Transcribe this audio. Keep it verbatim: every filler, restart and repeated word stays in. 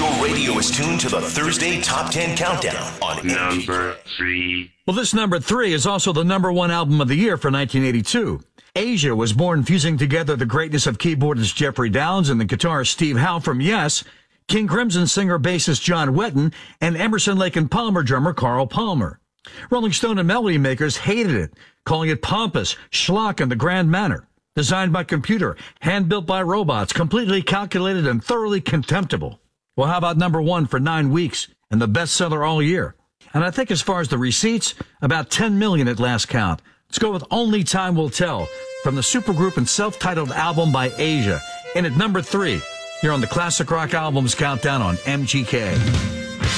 Your radio is tuned to the Thursday Top ten Countdown on Number three. Well, this number three is also the number one album of the year for nineteen eighty-two. Asia was born fusing together the greatness of keyboardist Jeffrey Downs and the guitarist Steve Howe from Yes, King Crimson singer-bassist John Wetton, and Emerson, Lake and Palmer drummer Carl Palmer. Rolling Stone and melody makers hated it, calling it pompous, schlock in the grand manner. Designed by computer, hand-built by robots, completely calculated and thoroughly contemptible. Well, how about number one for nine weeks and the bestseller all year? And I think as far as the receipts, about ten million at last count. Let's go with Only Time Will Tell from the supergroup and self-titled album by Asia. And at number three, here on the Classic Rock Albums Countdown on M G K.